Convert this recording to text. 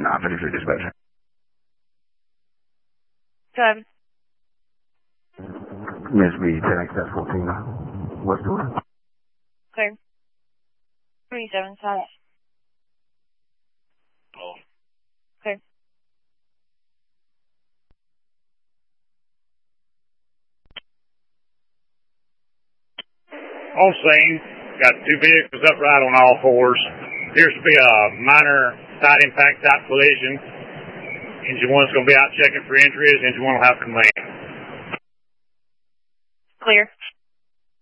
953 dispatcher. Go ahead. Miss B, 10X-14. What's the order? Clear. 27 south. Oh. Clear. On scene, got two vehicles upright on all fours. Appears to be a minor side impact type collision. Engine 1's going to be out checking for injuries. Engine 1 will have command. Clear.